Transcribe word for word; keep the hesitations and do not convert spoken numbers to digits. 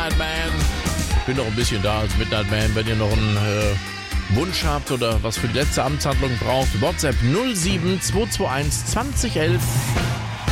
Midnight Man. Ich bin noch ein bisschen da als Midnight Man. Wenn ihr noch einen äh, Wunsch habt oder was für die letzte Amtshandlung braucht, WhatsApp null sieben zwei zwei eins zwanzig elf